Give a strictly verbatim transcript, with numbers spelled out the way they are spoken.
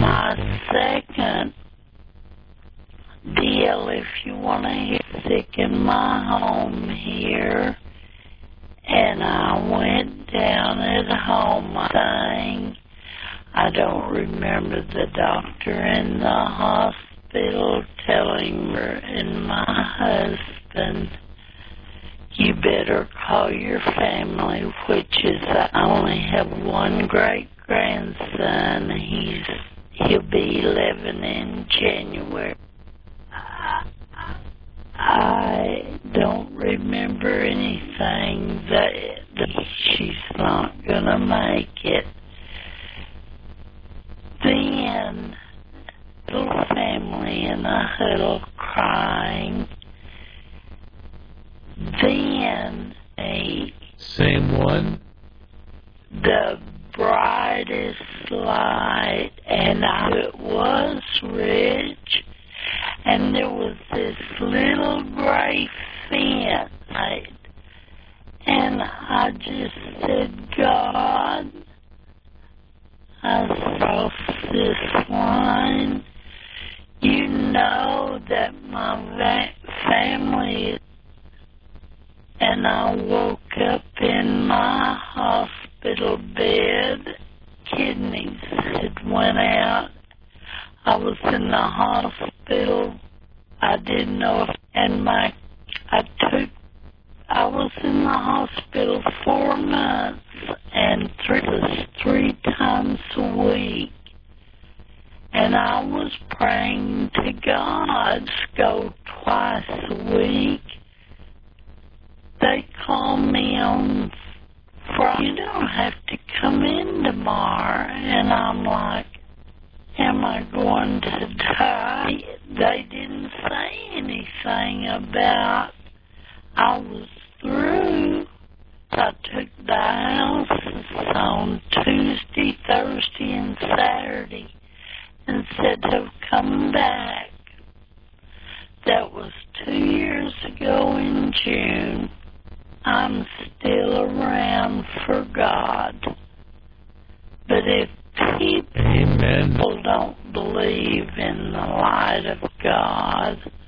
my second deal, if you want to hear, sick in my home here, and I went down at home, I think. I don't remember the doctor in the hospital telling her and my husband, you better call your family, which is, I only have one great-grandson. He's, he'll be eleven in January. I, I don't remember anything that, that she's not going to make it. Then, little family in a huddle crying. Then, a same one, the brightest light, and I, it was rich, and there was this little gray fence, and I just said, God, I saw this line. You know that my va- family is, and I woke up in my hospital bed. Kidneys had went out. I was in the hospital. I didn't know if, and my, I took, I was in the hospital four months, and three, was three times a week. And I was praying to God, go twice a week. They called me on Friday, you don't have to come in tomorrow. And I'm like, am I going to die? They didn't say anything about I was through. I took dialysis on Tuesday, Thursday, and Saturday instead of coming back. That was two years ago in June. I'm still around for God. But if people Amen. don't believe in the light of God,